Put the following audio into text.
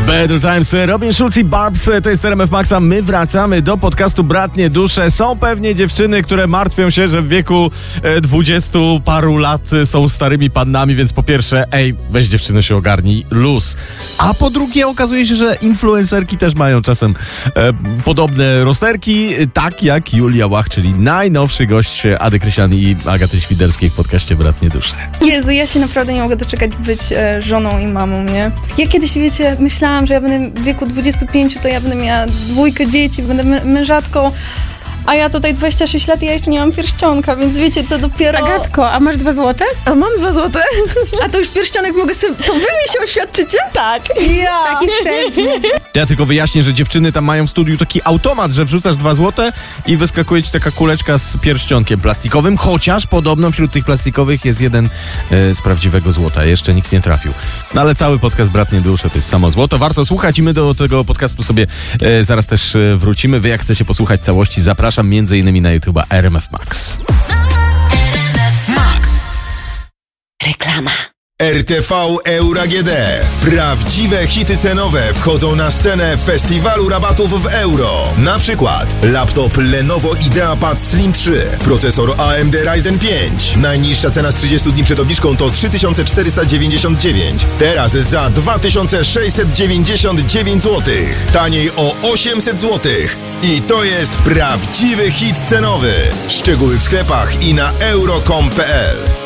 Better Times, Robin Schulz i Barbs, to jest RMF Maxa. My wracamy do podcastu Bratnie Dusze. Są pewnie dziewczyny, które martwią się, że w wieku 20 paru lat są starymi pannami, więc po pierwsze, weź dziewczyny się ogarnij, luz. A po drugie okazuje się, że influencerki też mają czasem podobne rozterki, tak jak Julia Łach, czyli najnowszy gość Ady Krysian i Agaty Świderskiej w podcaście Bratnie Dusze. Jezu, ja się naprawdę nie mogę doczekać być żoną i mamą, nie? Ja kiedyś, wiecie, myślałam, że ja będę w wieku 25, to ja będę miała 2 dzieci, będę mężatką, a ja tutaj 26 lat i ja jeszcze nie mam pierścionka, więc wiecie, to dopiero... Agatko, a masz 2 złote? A mam 2 złote? A to już pierścionek mogę sobie... To wy mi się oświadczycie? Tak. Ja. Taki wstęp. Ja tylko wyjaśnię, że dziewczyny tam mają w studiu taki automat, że wrzucasz 2 złote i wyskakuje ci taka kuleczka z pierścionkiem plastikowym, chociaż podobno wśród tych plastikowych jest jeden z prawdziwego złota. Jeszcze nikt nie trafił. No ale cały podcast Bratnie Dusze to jest samo złoto. Warto słuchać i my do tego podcastu sobie zaraz też wrócimy. Wy jak chcecie posłuchać całości, zapraszam m.in. na YouTube'a RMF Max. Reklama. RTV Euro AGD. Prawdziwe hity cenowe wchodzą na scenę festiwalu rabatów w euro. Na przykład laptop Lenovo IdeaPad Slim 3, procesor AMD Ryzen 5. Najniższa cena z 30 dni przed obniżką to 3499. Teraz za 2699 zł. Taniej o 800 zł. I to jest prawdziwy hit cenowy. Szczegóły w sklepach i na euro.com.pl.